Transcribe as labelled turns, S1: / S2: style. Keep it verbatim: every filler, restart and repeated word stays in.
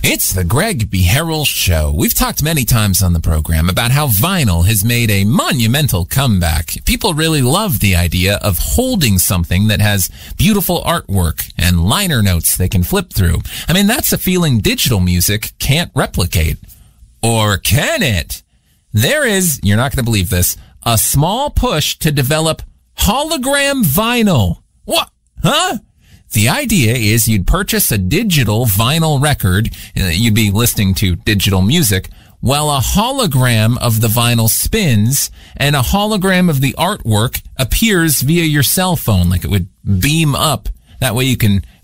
S1: It's the Greg B. Harrell Show. We've talked many times on the program about how vinyl has made a monumental comeback. People really love the idea of holding something that has beautiful artwork and liner notes they can flip through. I mean, that's a feeling digital music can't replicate. Or can it? There is, you're not going to believe this, a small push to develop hologram vinyl. What? Huh? The idea is you'd purchase a digital vinyl record, you'd be listening to digital music, while a hologram of the vinyl spins and a hologram of the artwork appears via your cell phone, like it would beam up. That way you can